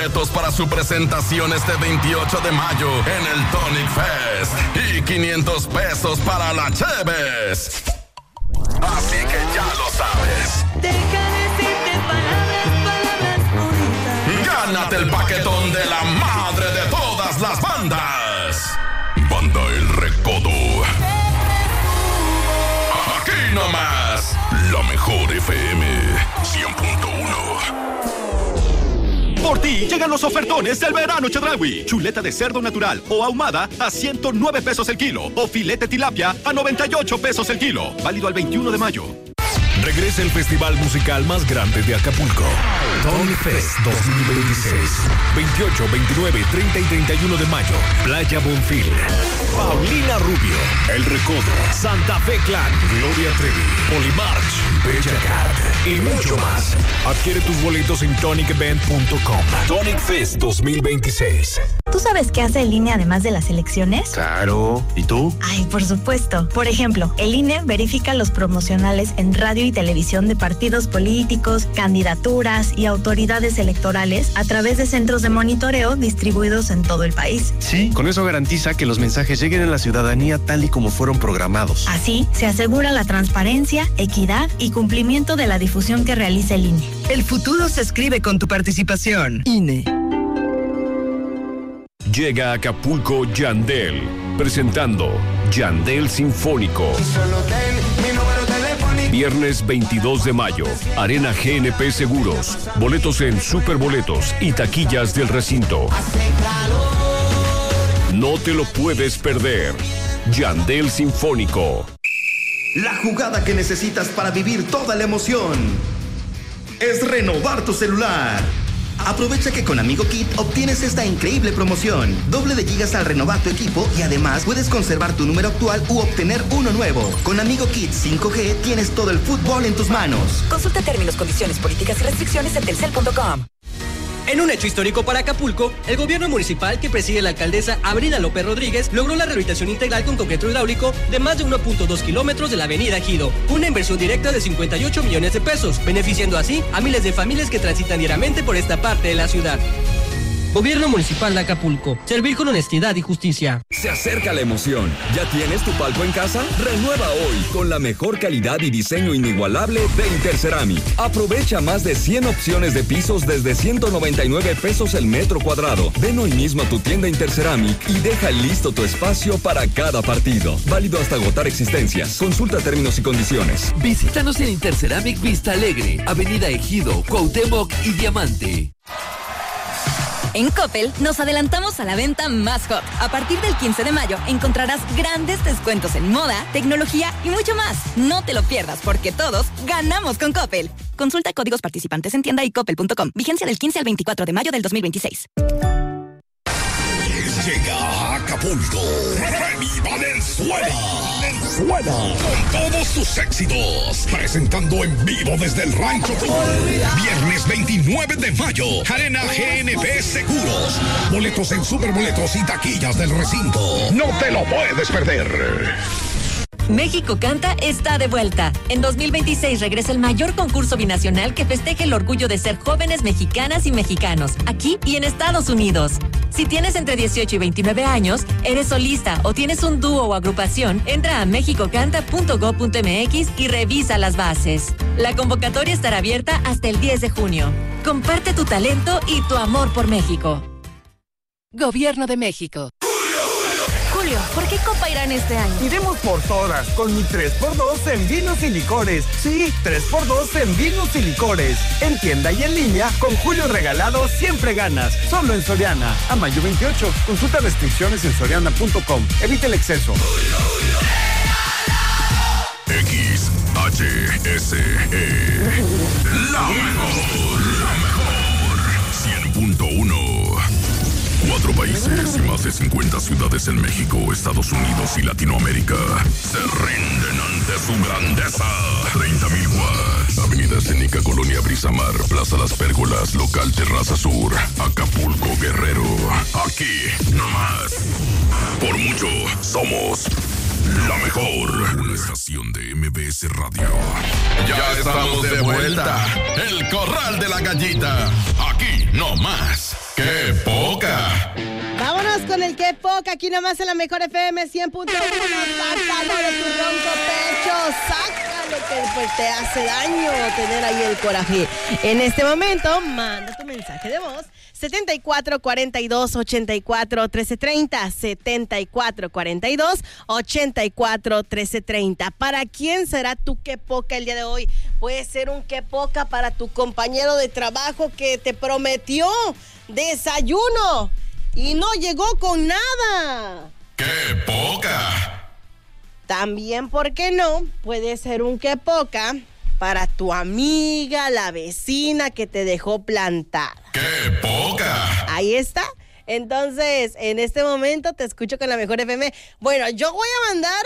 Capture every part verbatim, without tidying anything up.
boletos para su presentación este veintiocho de mayo en el Tonic Fest y quinientos pesos para la Cheves. Así que ya lo sabes. Deja decirte palabras, palabras bonitas. Gánate el paquetón de la madre de todas las bandas. Banda El Recodo. Aquí nomás, la mejor F M cien punto uno. Por ti llegan los ofertones del verano Chedraui. Chuleta de cerdo natural o ahumada a ciento nueve pesos el kilo. O filete tilapia a noventa y ocho pesos el kilo. Válido al veintiuno de mayo. Regresa el festival musical más grande de Acapulco. Tonic Fest dos mil veintiséis. veintiocho, veintinueve, treinta y treinta y uno de mayo. Playa Bonfil. Paulina Rubio. El Recodo. Santa Fe Clan. Gloria Trevi. Polimarch. Bella Cat. Y mucho más. Adquiere tus boletos en tonic event punto com. Tonic Fest dos mil veintiséis. ¿Tú sabes qué hace el I N E además de las elecciones? Claro. ¿Y tú? Ay, por supuesto. Por ejemplo, el I N E verifica los promocionales en radio y televisión de partidos políticos, candidaturas y autoridades electorales a través de centros de monitoreo distribuidos en todo el país. Sí, con eso garantiza que los mensajes lleguen a la ciudadanía tal y como fueron programados. Así, se asegura la transparencia, equidad y cumplimiento de la difusión que realiza el I N E. El futuro se escribe con tu participación. I N E. Llega a Acapulco Yandel, presentando Yandel Sinfónico. Viernes veintidós de mayo, Arena G N P Seguros. Boletos en Superboletos y taquillas del recinto. No te lo puedes perder. Yandel Sinfónico. La jugada que necesitas para vivir toda la emoción es renovar tu celular. Aprovecha que con Amigo Kit obtienes esta increíble promoción. Doble de gigas al renovar tu equipo y además puedes conservar tu número actual u obtener uno nuevo. Con Amigo Kit cinco G tienes todo el fútbol en tus manos. Consulta términos, condiciones, políticas y restricciones en telcel punto com. En un hecho histórico para Acapulco, el gobierno municipal que preside la alcaldesa Abrina López Rodríguez logró la rehabilitación integral con concreto hidráulico de más de uno punto dos kilómetros de la avenida Ejido, una inversión directa de cincuenta y ocho millones de pesos, beneficiando así a miles de familias que transitan diariamente por esta parte de la ciudad. Gobierno Municipal de Acapulco. Servir con honestidad y justicia. Se acerca la emoción. ¿Ya tienes tu palco en casa? Renueva hoy con la mejor calidad y diseño inigualable de Interceramic. Aprovecha más de cien opciones de pisos desde ciento noventa y nueve pesos el metro cuadrado. Ven hoy mismo a tu tienda Interceramic y deja listo tu espacio para cada partido. Válido hasta agotar existencias. Consulta términos y condiciones. Visítanos en Interceramic Vista Alegre, Avenida Ejido, Cuauhtémoc y Diamante. En Coppel nos adelantamos a la venta más hot. A partir del quince de mayo encontrarás grandes descuentos en moda, tecnología y mucho más. No te lo pierdas porque todos ganamos con Coppel. Consulta códigos participantes en tienda y coppel punto com. Vigencia del quince al veinticuatro de mayo del dos mil veintiséis. Llega a Acapulco. Remy Valenzuela. Valenzuela. Con todos sus éxitos. Presentando en vivo desde el Rancho Viernes veintinueve de mayo. Arena G N P Seguros. Boletos en Superboletos y taquillas del recinto. No te lo puedes perder. México Canta está de vuelta. En dos mil veintiséis regresa el mayor concurso binacional que festeja el orgullo de ser jóvenes mexicanas y mexicanos, aquí y en Estados Unidos. Si tienes entre dieciocho y veintinueve años, eres solista o tienes un dúo o agrupación, entra a mexico canta punto gob punto eme equis y revisa las bases. La convocatoria estará abierta hasta el diez de junio. Comparte tu talento y tu amor por México. Gobierno de México. Julio, ¿por qué Copa Irán este año? Iremos por todas, con mi tres por dos en vinos y licores. Sí, tres por dos en vinos y licores. En tienda y en línea, con Julio regalado siempre ganas. Solo en Soriana. A mayo veintiocho. Consulta restricciones en soriana punto com. Evita el exceso. X H S E. La mejor, la mejor. cien punto uno. Cuatro países y más de cincuenta ciudades en México, Estados Unidos y Latinoamérica se rinden ante su grandeza. treinta mil watts. Avenida Escénica, Colonia Brisamar, Plaza Las Pérgolas, Local Terraza Sur, Acapulco, Guerrero. Aquí, nomás. Por mucho, somos la mejor. Una estación de M B S Radio. Ya estamos de vuelta. El Corral de la Gallita. Aquí, nomás. Qué poca, aquí nomás en la mejor F M cien punto uno. Sácalo de tu ronco pecho, sácalo que pues, te hace daño tener ahí el coraje. En este momento, manda tu mensaje de voz. setenta y cuatro cuarenta y dos ochenta y cuatro trece treinta, setenta y cuatro cuarenta y dos ochenta y cuatro trece treinta. ¿Para quién será tu qué poca el día de hoy? Puede ser un qué poca para tu compañero de trabajo que te prometió desayuno y no llegó con nada. ¡Qué poca! También, ¿por qué no? Puede ser un qué poca para tu amiga, la vecina que te dejó plantada. ¡Qué poca! Ahí está. Entonces, en este momento te escucho con la mejor F M. Bueno, yo voy a mandar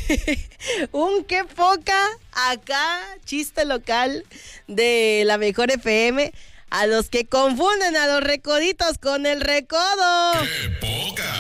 un qué poca acá, chiste local de la mejor F M, a los que confunden a los recoditos con el recodo. ¡Qué poca!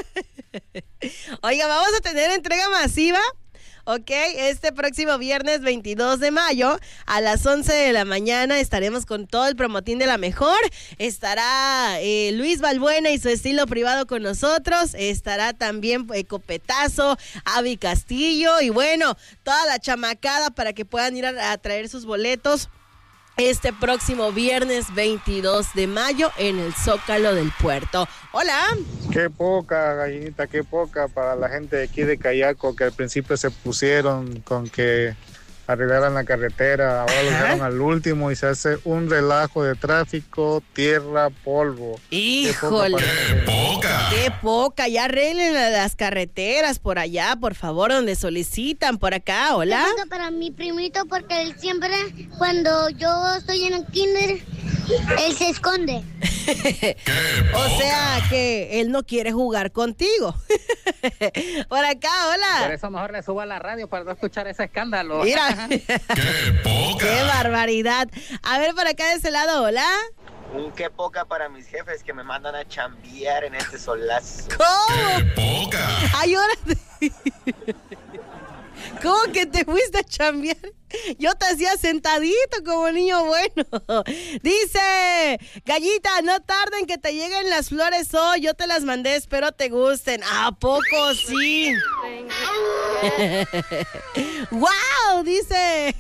Oiga, vamos a tener entrega masiva. Ok, este próximo viernes veintidós de mayo a las once de la mañana estaremos con todo el promotín de la mejor. Estará eh, Luis Balbuena y su estilo privado con nosotros. Estará también eh, Copetazo, Avi Castillo y bueno, toda la chamacada para que puedan ir a, a traer sus boletos este próximo viernes veintidós de mayo en el Zócalo del Puerto. Hola. Qué poca, gallinita, qué poca para la gente de aquí de Cayaco que al principio se pusieron con que arreglaran la carretera, ahora lo dejaron al último y se hace un relajo de tráfico, tierra, polvo. Híjole. ¡Qué poca! ¡Qué poca! Ya arreglen las carreteras por allá, por favor, donde solicitan, por acá. Hola. Qué poca para mi primito porque él siempre, cuando yo estoy en el kinder, él se esconde. O sea que él no quiere jugar contigo. Por acá, hola. Por eso mejor le subo a la radio para no escuchar ese escándalo. Mira. ¡Qué poca! ¡Qué barbaridad! A ver, por acá de ese lado, hola. Un qué poca para mis jefes que me mandan a chambear en este solazo. ¿Cómo? ¡Qué poca! Ay, órale. ¿Cómo que te fuiste a chambear? Yo te hacía sentadito como niño bueno. Dice, Gallita, no tarden que te lleguen las flores hoy. Yo te las mandé, espero te gusten. ¿A poco sí? ¡Wow! Dice...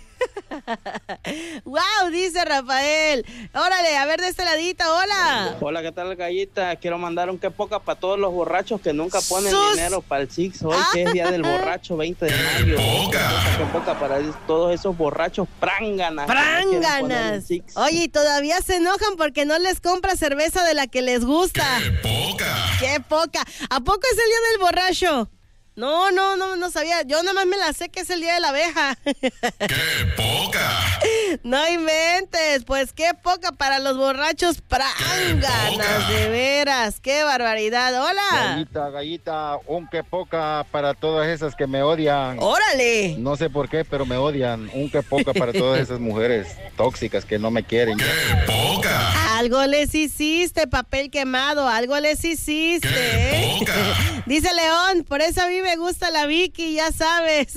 ¡Wow! Dice Rafael. Órale, a ver de este ladito, hola. Hola, ¿qué tal, Gallita? Quiero mandar un qué poca para todos los borrachos que nunca ponen Sus... dinero para el Six hoy, ah. que es día del borracho veinte de mayo. Qué poca para todos esos borrachos pránganas. ¡Pránganas! Oye, todavía se enojan porque no les compra cerveza de la que les gusta. ¡Qué poca! ¡Qué poca! ¿A poco es el día del borracho? No, no, no, no sabía. Yo nada más me la sé que es el día de la abeja. ¡Qué poca! No inventes, pues qué poca para los borrachos pránganas, de veras, qué barbaridad. Hola. Gallita, Gallita, un qué poca para todas esas que me odian. ¡Órale! No sé por qué, pero me odian. Un qué poca para todas esas mujeres tóxicas que no me quieren. ¡Qué poca! Algo les hiciste, papel quemado, algo les hiciste. ¡Qué poca! Dice León, por eso a mí me gusta la Vicky, ya sabes.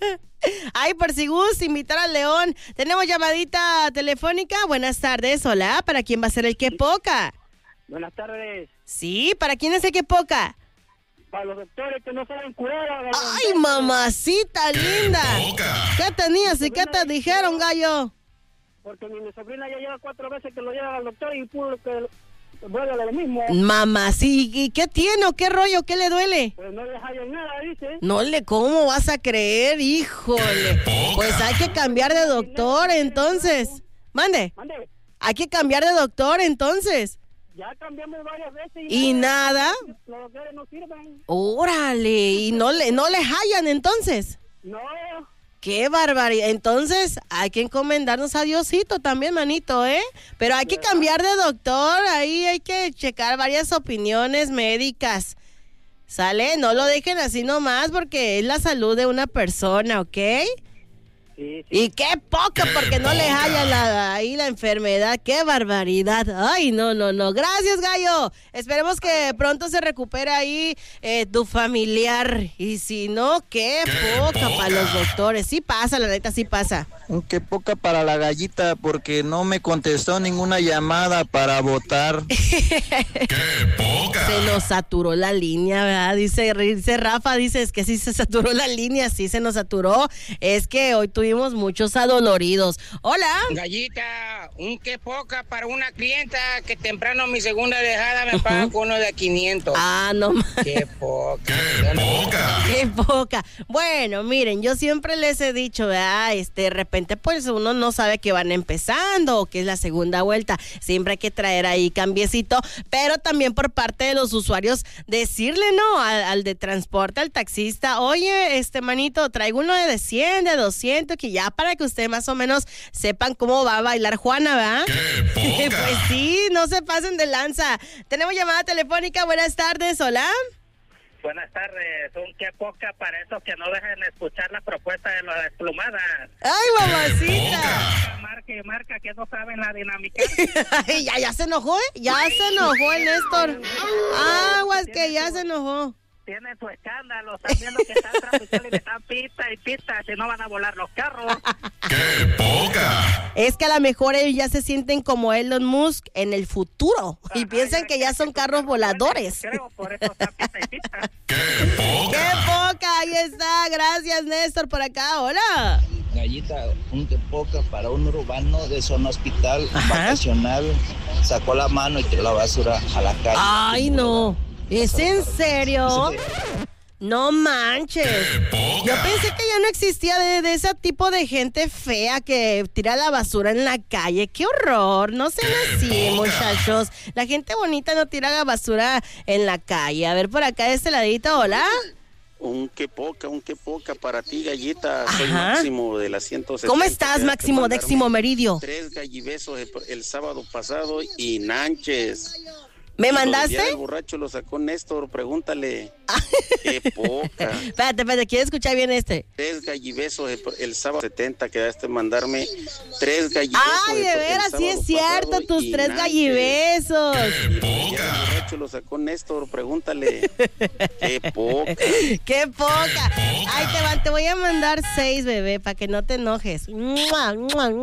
Ay, por si gusta invitar al León. Tenemos llamadita telefónica. Buenas tardes, hola. ¿Para quién va a ser el qué poca? Buenas tardes. Sí, ¿para quién es el qué poca? Para los doctores que no saben curar. Ay, mamacita linda. ¿Qué tenías y qué te dijeron, gallo? Porque mi sobrina ya lleva cuatro veces que lo llevan al doctor y puro que duele lo mismo. Mamá, sí, ¿y qué tiene o qué rollo? ¿Qué le duele? Pues no le hallan nada, dice. No le, ¿cómo vas a creer? Híjole. Pues hay que cambiar de doctor, entonces. Mande. Mande. Hay que cambiar de doctor, entonces. Ya cambiamos varias veces. ¿Y, ¿Y nada? Los doctores no sirven. Órale, ¿y no le, no le hallan, entonces? No. ¡Qué barbaridad! Entonces, hay que encomendarnos a Diosito también, manito, ¿eh? Pero hay que cambiar de doctor, ahí hay que checar varias opiniones médicas. ¿Sale? No lo dejen así nomás porque es la salud de una persona, ¿ok? Sí, sí. Y qué poca, porque no le haya la, ahí la enfermedad. ¡Qué barbaridad! ¡Ay, no, no, no! Gracias, gallo. Esperemos que pronto se recupere ahí eh, tu familiar. Y si no, qué, qué poca, poca para los doctores. Sí pasa, la neta, sí pasa. Un qué poca para la gallita porque no me contestó ninguna llamada para votar. ¡Qué poca! Se nos saturó la línea, ¿verdad? Dice, dice Rafa, dice, es que sí se saturó la línea, sí se nos saturó. Es que hoy tuvimos muchos adoloridos. Hola. Gallita, un qué poca para una clienta que temprano mi segunda dejada me paga uh-huh. con uno de quinientos. Ah, no más. ¡Qué poca! ¡Qué poca! ¡Qué poca! Bueno, miren, yo siempre les he dicho, ¿verdad? Este, de repente pues uno no sabe que van empezando o que es la segunda vuelta, siempre hay que traer ahí cambiecito, pero también por parte de los usuarios decirle, ¿no? Al, al de transporte, al taxista, oye, este manito, traigo uno de cien, de doscientos, que ya para que ustedes más o menos sepan cómo va a bailar Juana, ¿verdad? ¡Qué poca! Pues sí, no se pasen de lanza. Tenemos llamada telefónica, buenas tardes, hola. Buenas tardes, un qué poca para esos que no dejan de escuchar la propuesta de las desplumadas. ¡Ay, mamacita! Marca y marca que no saben la dinámica. ya, ya se enojó, ¿eh? Ya se enojó el Néstor. Aguas que ya se enojó. Tienen su escándalo, están viendo que están traficando y están pista y pista, si no van a volar los carros. ¡Qué poca! Es que a lo mejor ellos ya se sienten como Elon Musk en el futuro y Ajá, piensan ya que ya son carros voladores. Creo, por eso está pista y pista. ¡Qué poca! ¡Qué poca! Ahí está, gracias Néstor por acá, hola. Gallita, un qué poca para un urbano de zona hospital Ajá. vacacional, sacó la mano y tiró la basura a la calle. ¡Ay, no! ¿Es en serio? No manches. Yo pensé que ya no existía de, de ese tipo de gente fea que tira la basura en la calle. ¡Qué horror! No sean así, muchachos. La gente bonita no tira la basura en la calle. A ver, por acá de este ladito, hola. Un qué poca, un qué poca para ti, Gallita. Soy Ajá. Máximo de la ciento setenta. ¿Cómo estás, Máximo, Décimo Meridio? Tres gallibesos el, el sábado pasado y nanches. ¿Me mandaste? El borracho lo sacó Néstor, pregúntale. ¡Qué poca! Espérate, espérate, quiero escuchar bien este. Tres gallibesos el, el sábado setenta, quedaste mandarme tres gallibesos. ¡Ay, de veras, sí es cierto, tus tres gallibesos! ¡Qué poca! El borracho lo sacó Néstor, pregúntale. ¡Qué poca! ¡Qué poca! Ay, te, va, te voy a mandar seis, bebé, para que no te enojes. Ay,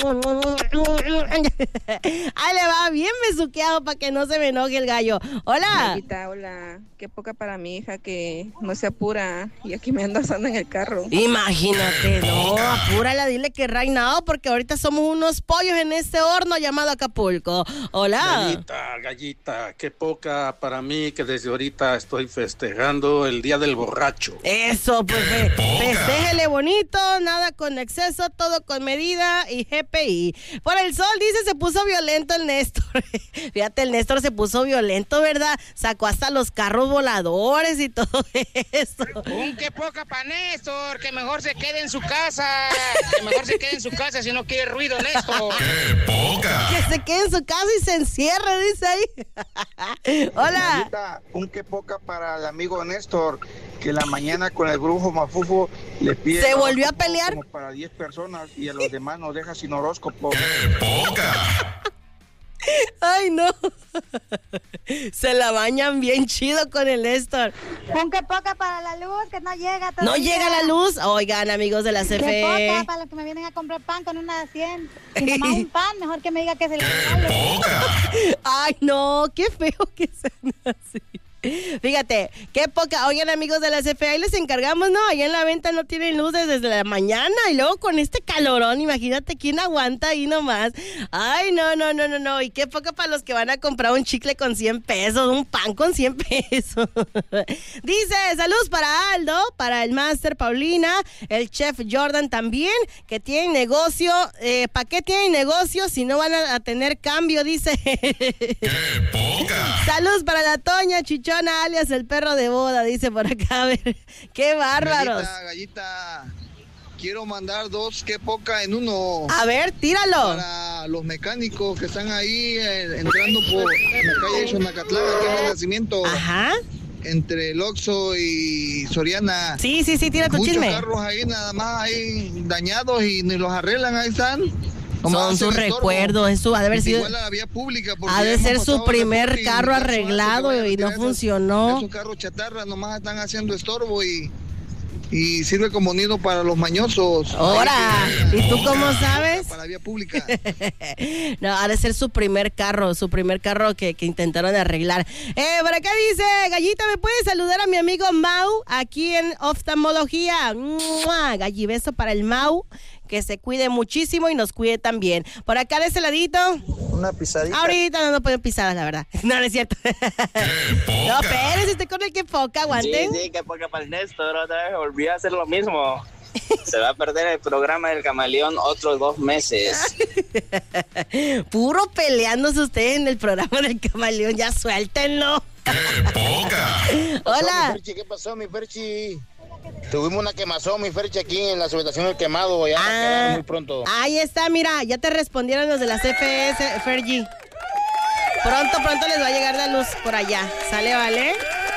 le va bien besuqueado para que no se me enoje el gallo. Hola. Hola, hola. Qué poca para mi hija que no se apura y aquí me ando asando en el carro. Imagínate, no, apúrala, dile que right now, porque ahorita somos unos pollos en este horno llamado Acapulco. Hola. Gallita, gallita, qué poca para mí que desde ahorita estoy festejando el Día del Borracho. Eso, pues fe, festéjele bonito, nada con exceso, todo con medida y G P I. Por el sol, dice, se puso violento el Néstor. Fíjate, el Néstor se puso violento, ¿verdad? Sacó hasta los carros voladores y todo eso. Un qué poca para Néstor, que mejor se quede en su casa, que mejor se quede en su casa si no quiere ruido, Néstor. ¡Qué poca! Que se quede en su casa y se encierre, dice ahí. Hola. Gallita, un qué poca para el amigo Néstor, que la mañana con el brujo Mafufo le pide... ¿Se volvió a pelear? Como para diez personas y a los demás nos deja sin horóscopo. ¡Qué poca! Ay, no. Se la bañan bien chido con el Néstor. Un qué poca para la luz, que no llega todavía. ¿No llega la luz? Oigan, amigos de la C F E. Qué poca para los que me vienen a comprar pan con una de cien. Si nomás un pan, mejor que me diga que se le regale. Ay, no, qué feo que sean así. Fíjate, qué poca. Oigan, amigos de la C F E, ahí les encargamos, ¿no? Allá en la venta no tienen luces desde la mañana y luego con este calorón, imagínate quién aguanta ahí nomás. Ay, no, no, no, no, no. Y qué poca para los que van a comprar un chicle con cien pesos, un pan con cien pesos. Dice, saludos para Aldo, para el Master Paulina, el Chef Jordan también, que tienen negocio. Eh, ¿Para qué tienen negocio si no van a, a tener cambio? Dice. ¡Qué poca! Saludos para la Toña Chichona, alias el perro de boda, dice por acá. A ver, qué bárbaros. Gallita, gallita, quiero mandar dos qué poca en uno. A ver, tíralo. Para los mecánicos que están ahí eh, entrando por la calle Xonacatlán, aquí en el Nacimiento. Ajá. Entre el Oxxo y Soriana. Sí, sí, sí, tira tu Muchos chisme. Muchos carros ahí nada más ahí dañados y ni los arreglan, ahí están. Son su recuerdo, eso ha de haber sido. Igual a la vía pública, ha de ser su primer carro arreglado y no funcionó. Esos carros chatarra nomás están haciendo estorbo y y sirve como nido para los mañosos. ¡Ahora! ¿Y tú cómo sabes? Para la vía pública. No, ha de ser su primer carro, su primer carro que, que intentaron arreglar. Eh, por acá dice, Gallita, ¿me puedes saludar a mi amigo Mau aquí en oftalmología? ¡Mua! Gallibeso para el Mau. Que se cuide muchísimo y nos cuide también. Por acá de ese ladito. Una pisadita. Ahorita no, no pueden pisadas, la verdad. No, no es cierto. No, espérense, estoy con el que poca, aguanten. Sí, sí, que poca para el Néstor. Otra vez volvió a hacer lo mismo. Se va a perder el programa del Camaleón otros dos meses. Puro peleándose ustedes en el programa del Camaleón. Ya suéltenlo. Hola. ¿Qué pasó, mi Ferchi? Tuvimos una quemazón, mi Ferchi, aquí en la subestación del Quemado. Ya ah, va a quedar muy pronto. Ahí está, mira, ya te respondieron los de las F S, Fergie. Pronto, pronto les va a llegar la luz por allá. ¿Sale, vale?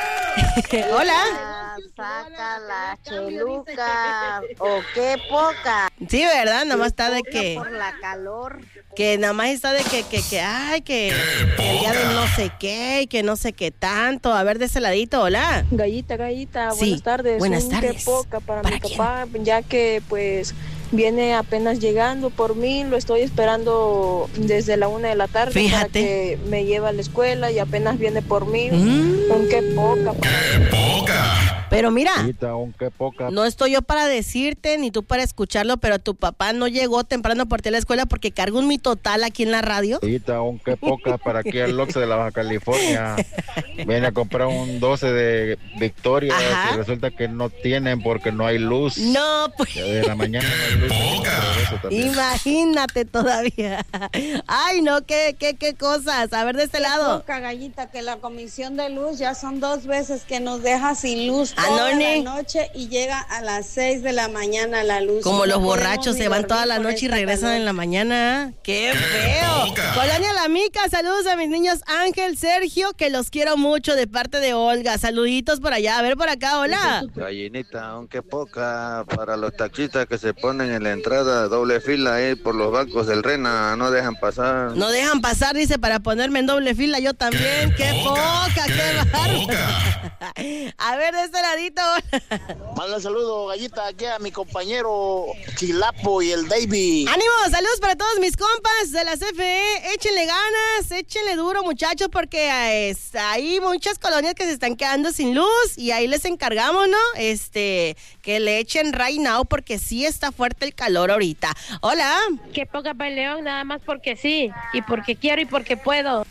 Hola. Saca la cheluca, o qué poca. Sí, ¿verdad? Nada más está de que... Por la calor. Que nada más está de que, que, que, ay, que, que el día de no sé qué, y que no sé qué tanto. A ver, de ese ladito, hola. Gallita, Gallita, sí, buenas tardes. Buenas Un tardes. Qué poca para, ¿Para mi quién? papá, ya que pues viene apenas llegando por mí, lo estoy esperando desde la una de la tarde. Fíjate. Para que me lleve a la escuela y apenas viene por mí. Mm. Un qué poca. Poca. Pero mira, qué poca. No estoy yo para decirte, ni tú para escucharlo, pero tu papá no llegó temprano por ti a la escuela porque carga un mitotal aquí en la radio. Qué poca para aquí al Oxxo de la Baja California. Viene a comprar un doce de Victoria. Ajá. Y resulta que no tienen porque no hay luz. No, pues. De la mañana no hay luz. Imagínate todavía. Ay, no, qué, qué, qué cosas. A ver, de este Qué lado. poca, Gallita, que la comisión de luz ya son dos veces que nos deja sin luz Ah, toda no, la ni- noche y llega a las seis de la mañana la luz. Como No los podemos borrachos ni se van dormir toda la con noche y esta regresan calor. en la mañana. ¡Qué feo! Colonia La Mica, saludos a mis niños Ángel, Sergio, que los quiero mucho de parte de Olga. Saluditos por allá. A ver por acá, hola. Gallinita, aunque poca para los taxistas que se ponen en la entrada doble fila ahí por los bancos del Rena, no dejan pasar. No dejan pasar, dice, para ponerme en doble fila yo también. ¡Qué poca, qué bárbaro! A ver, de este ladito. Manda un saludo, Gallita, aquí a mi compañero Chilapo y el Davey. ¡Ánimo! Saludos para todos mis compas de la C F E. Échenle ganas, échenle duro, muchachos, porque es, hay muchas colonias que se están quedando sin luz y ahí les encargamos, ¿no? Este, que le echen right now porque sí está fuerte el calor ahorita. Hola. Qué poca para el León, nada más porque sí, y porque quiero y porque puedo.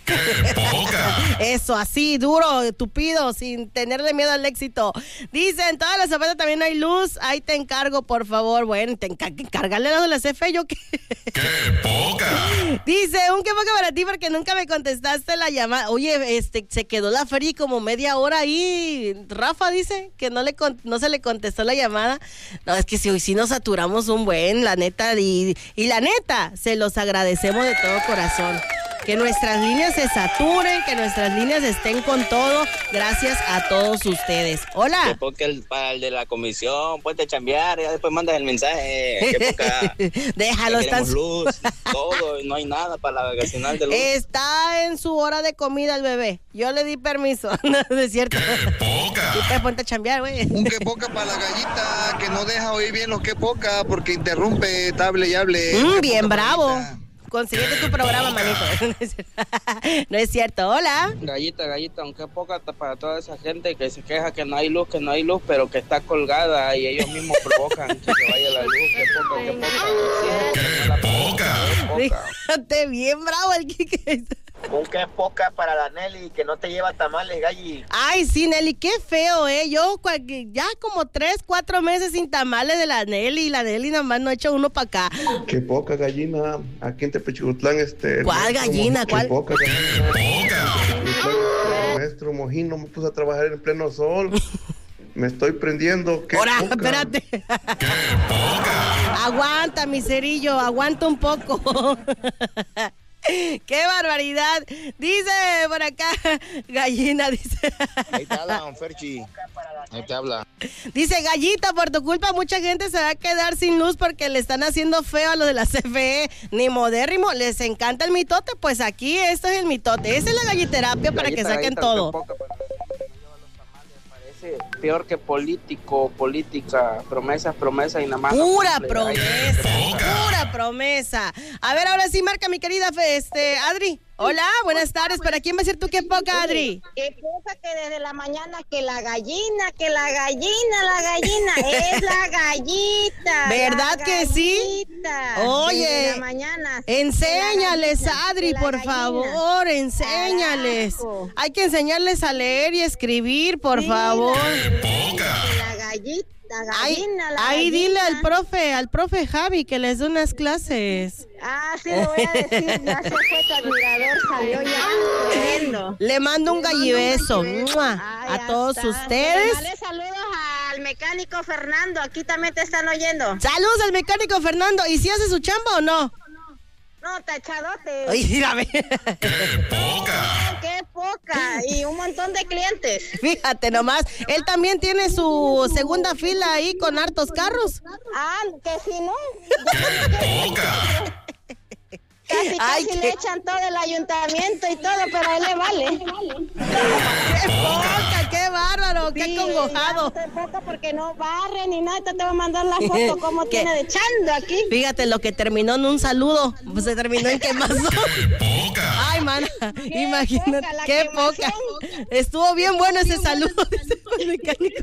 Eso, así, duro, tupido, sin tenerle miedo al éxito. Dicen, todas las zapatas también hay luz, ahí te encargo, por favor. Bueno, te enca- encargarle a los de la C F E, yo qué. Dice, un qué poca para ti porque nunca me contestaste la llamada. Oye, este, se quedó la feria como media hora ahí. Rafa dice que no le con- no se le contestó la llamada. No, es que si hoy sí nos saturamos un buen, la neta, y, y la neta, se los agradecemos de todo corazón. Que nuestras líneas se saturen, que nuestras líneas estén con todo, gracias a todos ustedes. Hola. Qué poca el, para el de la comisión, ponte a chambear, ya después mandas el mensaje. Qué poca. Déjalo, Ya está en queremos su... luz, todo, y no hay nada para la vacacional de luz. Está en su hora de comida el bebé. Yo le di permiso. No, no es cierto. Y pues ponte a chambear, güey. Un que poca para la Gallita, que no deja oír bien los que poca porque interrumpe, hable y hable. Mm, bien bravo. Consíguete tu programa, manito. No es cierto. Hola. Gallita, gallita, aunque poca para toda esa gente que se queja que no hay luz, que no hay luz, pero que está colgada y ellos mismos provocan que se vaya la luz. Qué poca, qué poca. Sí, la poca, qué poca. Fíjate, bien bravo el Kike. Un que poca para la Nelly, que no te lleva tamales, Galli. Ay, sí, Nelly, qué feo, ¿eh? Yo cual- ya como tres, cuatro meses sin tamales de la Nelly, y la Nelly nada más no echa uno para acá. Qué poca gallina. Aquí en Tepechicutlán, este. ¿Cuál maestro gallina? Mo- ¿Cuál? Qué poca gallina. El maestro Mojino me puso a trabajar en pleno sol. Me estoy prendiendo. Qué Ahora, poca. espérate. Aguanta, mi cerillo, aguanta un poco. ¡Qué barbaridad! Dice por acá, gallina, dice. Ahí te habla, don Ferchi. Ahí te habla. Dice, Gallita, por tu culpa mucha gente se va a quedar sin luz porque le están haciendo feo a los de la C F E. Ni modérrimo, les encanta el mitote, pues aquí esto es el mitote. Esa es la galliterapia para que Gallita, saquen gallita, todo. qué poca para los que no llevan los tamales, parece peor que político, política, promesas, promesas y nada más. Pura promesa, pura promesa. A ver, ahora sí, marca mi querida este, Adri. Hola, buenas tardes. ¿Para quién va a ser tu qué poca, Adri? Qué poca que desde la mañana que la gallina, que la gallina, la gallina, es la gallita. ¿Verdad la que gallita, sí? Oye, desde la mañana, enséñales, gallina, Adri, por gallina. favor, enséñales. Carajo. Hay que enseñarles a leer y escribir, por Sí, favor. La, la gallita, la Ahí, gallina, la ahí gallina. dile al profe, al profe Javi que les dé unas clases. Ah, sí, lo voy a decir, ya se fue tu admirador, salió ya corriendo. Le mando un gallibeso ¡mua! Ay, a todos está. ustedes. Dale saludos al mecánico Fernando, aquí también te están oyendo. Saludos al mecánico Fernando. ¿Y si hace su chamba o no? No, tachadote. Ay, mírame. ¡Qué poca! Qué poca. Y un montón de clientes. Fíjate nomás, él también tiene su segunda fila ahí con hartos carros. Ah, que si no. ¡Qué poca! Casi, Ay, casi qué- le echan todo el ayuntamiento y todo, pero a él le vale. ¡Qué poca! ¡Qué bárbaro! ¡Qué Sí, acongojado! ya no te poca porque no barre ni nada. Te voy a mandar la foto como ¿Qué? tiene de echando aquí. Fíjate lo que terminó en un saludo, pues se terminó en quemazo. Ay, mana, imagínate, poca la qué quemación. poca. Estuvo bien bueno ese saludo, dice el mecánico.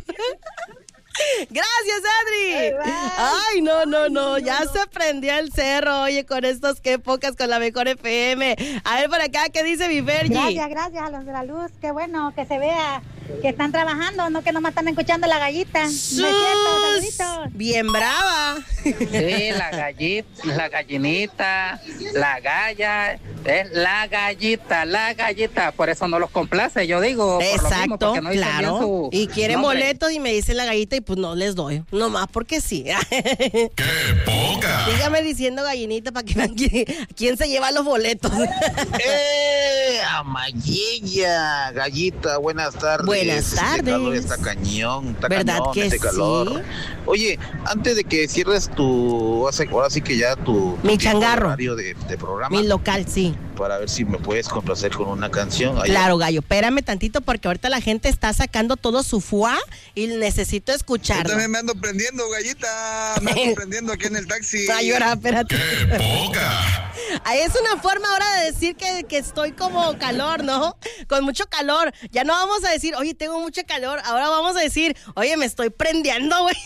Gracias, Adri. Ay, no, no, no, ya se prendió el cerro, oye, con estos qué pocas con la mejor F M. A ver por acá, ¿qué dice mi Fergie? Gracias, gracias a los de la luz. Qué bueno que se vea que están trabajando, no que nomás están escuchando la gallita. No es cierto, saluditos. Bien brava. Sí, la gallita, la gallinita, la galla, es la gallita, la gallita, por eso no los complace, yo digo. Por lo mismo, Exacto, porque no dicen bien claro. su Y quieren nombre. boletos y me dice la gallita y pues no les doy. Nomás porque sí. ¡Qué poca! Sígame diciendo gallinita para que vean quién, quién se lleva los boletos. ¡Eh! Amarilla, gallita, buenas tardes. Buenas Este tardes. calor está cañón, está ¿Verdad cañón que este sí? calor. Oye, antes de que cierres tu, ahora sí que ya tu Mi tu changarro. horario de, de programa, Mi local, sí. para ver si me puedes complacer con una canción. Ay, Claro, gallo. Espérame tantito porque ahorita la gente está sacando todo su fuá y necesito Yo escucharlo. también me ando prendiendo, gallita. Me ando prendiendo aquí en el taxi. Va a llorar, espérate. ¡Poca! Ahí es una forma ahora de decir que, que estoy como calor, ¿no? Con mucho calor. Ya no vamos a decir, oye, tengo mucho calor. Ahora vamos a decir, oye, me estoy prendiendo, güey.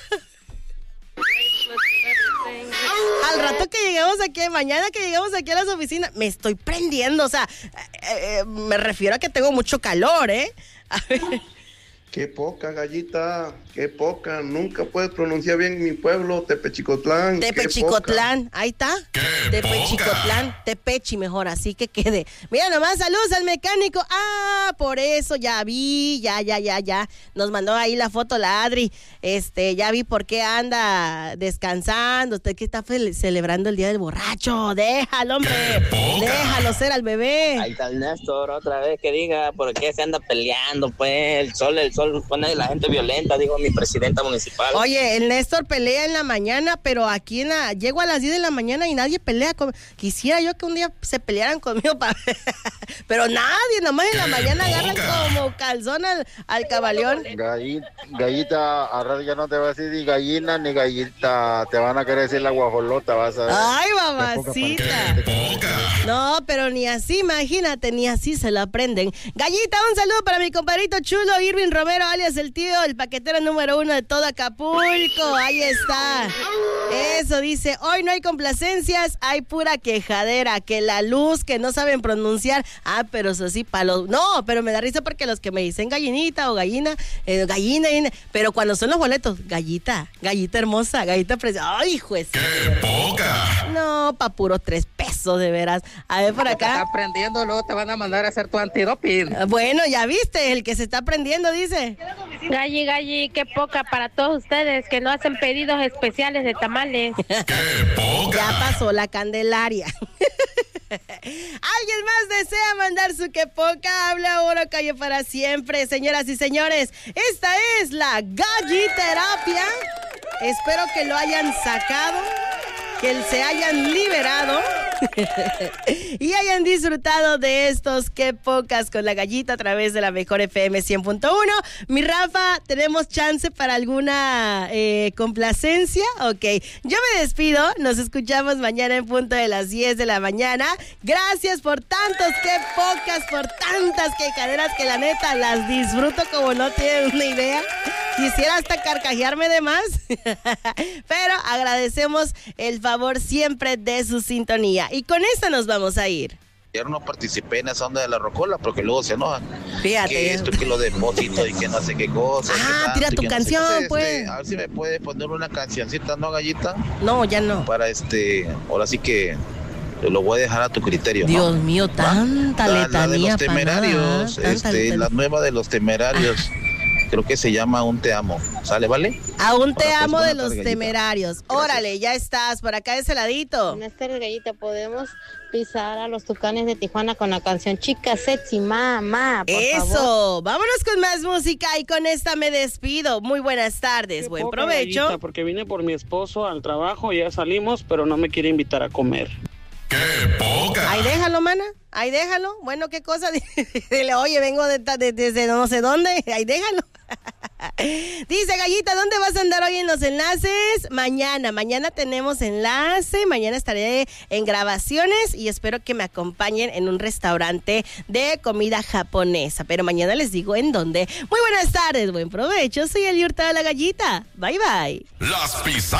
Al rato que lleguemos aquí, mañana que lleguemos aquí a las oficinas, me estoy prendiendo. O sea, eh, eh, me refiero a que tengo mucho calor, ¿eh? A ver. Qué poca, gallita, qué poca. Nunca puedes pronunciar bien mi pueblo, Tepechicotlán. qué Tepechicotlán, ahí está. Tepechicotlán, Tepechi mejor, así que quede. Mira nomás, saludos al mecánico. Ah, por eso ya vi, ya, ya, ya, ya. Nos mandó ahí la foto la Adri. Este, ya vi por qué anda descansando. Usted que está fel- celebrando el Día del Borracho. Déjalo, hombre. Déjalo ser al bebé. Ahí está el Néstor otra vez que diga por qué se anda peleando, pues el sol, el sol pone a la gente violenta, dijo mi presidenta municipal. Oye, el Néstor pelea en la mañana, pero aquí en la, llego a las diez de la mañana y nadie pelea. Con, quisiera yo que un día se pelearan conmigo, pa, pero nadie, nomás en la mañana agarran como calzón al, al cabaleón. Gallita, gallita, a rato ya no te va a decir ni gallina ni gallita, te van a querer decir la guajolota, vas a ver. Ay, Qué poca mamacita. No, pero ni así, imagínate, ni así se lo aprenden. Gallita, un saludo para mi compadrito chulo, Irving Romero, alias el tío, el paquetero número uno de todo Acapulco. Ahí está. Eso dice, hoy no hay complacencias, hay pura quejadera, que la luz, que no saben pronunciar. Ah, pero eso sí, para los... No, pero me da risa porque los que me dicen gallinita o gallina, eh, gallina, gallina, pero cuando son los boletos, gallita, gallita hermosa, gallita preciosa. Ay, juez. No, pa' puro tres pesos, de veras. A ver, por Te acá. está aprendiendo, luego te van a mandar a hacer tu antidoping. Bueno, ya viste, el que se está aprendiendo, dice. Galli, galli, qué poca para todos ustedes que no hacen pedidos especiales de tamales. Ya pasó la Candelaria. ¿Alguien más desea mandar su que poca? Habla ahora, calle para siempre. Señoras y señores, esta es la Galliterapia. Espero que lo hayan sacado, que se hayan liberado y hayan disfrutado de estos Qué Pocas con la Gallita a través de la Mejor F M cien punto uno. Mi Rafa, ¿tenemos chance para alguna eh, complacencia? Ok, yo me despido, nos escuchamos mañana en punto de las diez de la mañana. Gracias por tantos Qué Pocas, por tantas quejaderas que la neta las disfruto como no tienen una idea. Quisiera hasta carcajearme de más, pero agradecemos el favor siempre de su sintonía. Y con esta nos vamos a ir. Ayer no participé en esa onda de la rocola porque luego se enojan. Fíjate. Que esto, que lo depósito y que no sé qué cosa. Ah, tira tu canción, no sé. pues. Este, a ver si me puede poner una cancioncita, ¿no, Gallita? No, ya no. Para este, ahora sí que lo voy a dejar a tu criterio. Dios ¿no? mío, tanta la, letanía. La de los Temerarios, nada, este, la nueva de los Temerarios. Ah. Creo que se llama Aún Te Amo. ¿Sale, vale? Aún Te Para Amo de los tarde, Temerarios. Gracias. Órale, ya estás por acá de ese ladito. Buenas tardes, Gallita. Podemos pisar a los Tucanes de Tijuana con la canción Chica Sexy Mamá, por Eso, favor. Vámonos con más música y con esta me despido. Muy buenas tardes, Qué buen poca, provecho. Gallita, porque vine por mi esposo al trabajo, ya salimos, pero no me quiere invitar a comer. ¡Qué poca! Ahí déjalo, mana. Ahí déjalo. Bueno, ¿qué cosa? Dile, oye, vengo de, de, desde no sé dónde. Ahí déjalo. Dice Gallita, ¿dónde vas a andar hoy en los enlaces? Mañana, mañana tenemos enlace. Mañana estaré en grabaciones y espero que me acompañen en un restaurante de comida japonesa. Pero mañana les digo en dónde. Muy buenas tardes, buen provecho. Soy Eli Hurtado, la Gallita. Bye, bye. Las pisadas.